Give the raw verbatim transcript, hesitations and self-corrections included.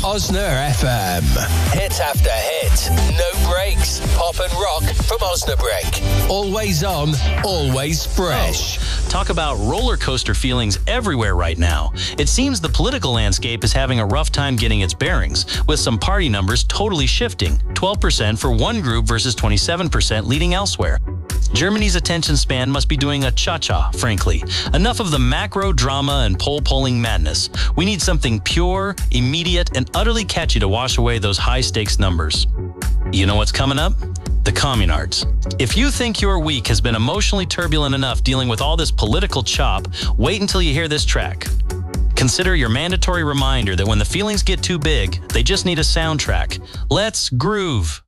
Osner F M. Hit after hit. No breaks. Pop and rock from Osnabrück. Always on, always fresh. Oh, talk about roller coaster feelings everywhere right now. It seems the political landscape is having a rough time getting its bearings, with some party numbers totally shifting. twelve percent for one group versus twenty-seven percent leading elsewhere. Germany's attention span must be doing a cha-cha, frankly. Enough of the macro drama and poll-polling madness. We need something pure, immediate, and utterly catchy to wash away those high-stakes numbers. You know what's coming up? The Communards. If you think your week has been emotionally turbulent enough dealing with all this political chop, wait until you hear this track. Consider your mandatory reminder that when the feelings get too big, they just need a soundtrack. Let's groove.